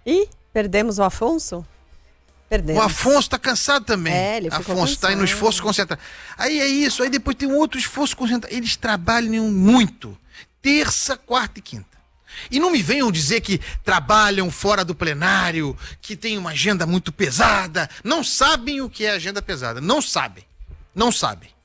Ih, perdemos o Afonso? Perdemos. O Afonso tá cansado também. Ele ficou Afonso tá aí no cansado. esforço concentrado. Aí é isso, aí depois tem um outro esforço concentrado. Eles trabalham muito. Terça, quarta e quinta. E não me venham dizer que trabalham fora do plenário, que tem uma agenda muito pesada. Não sabem o que é agenda pesada. Não sabem. Não sabem.